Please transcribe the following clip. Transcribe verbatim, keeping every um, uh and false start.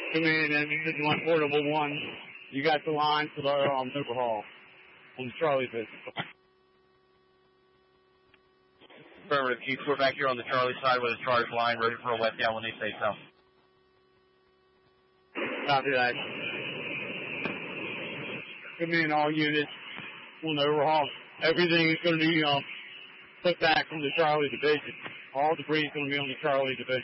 Come in, and this is one portable one. You got the line for the um, overhaul on the Charlie bit. Affirmative, Keith. We're back here on the Charlie side with a charge line ready for a wet down when they say so. Copy that. Come in, all units on the overhaul. Everything is going to be um, put back from the Charlie division. All debris is going to be on the Charlie division.